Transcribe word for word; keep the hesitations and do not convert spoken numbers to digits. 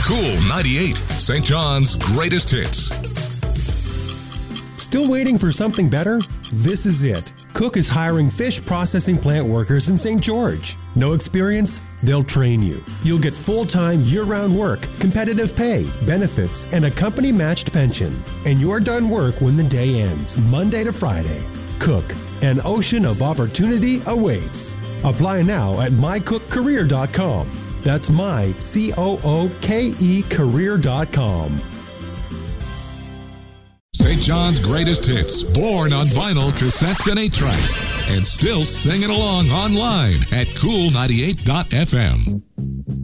Cool ninety-eight, Saint John's greatest hits. Still waiting for something better? This is it. Cook is hiring fish processing plant workers in Saint George. No experience? They'll train you. You'll get full-time, year-round work, competitive pay, benefits, and a company-matched pension. And you're done work when the day ends, Monday to Friday. Cook, an ocean of opportunity awaits. Apply now at my cook career dot com. That's my, C O O K E, career dot com. Saint John's greatest hits, born on vinyl, cassettes, and eight tracks, and still singing along online at cool ninety-eight dot f m.